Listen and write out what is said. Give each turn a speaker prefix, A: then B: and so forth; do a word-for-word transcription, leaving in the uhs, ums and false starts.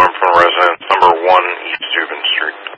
A: alarm from a resident, number one East Dubin Street.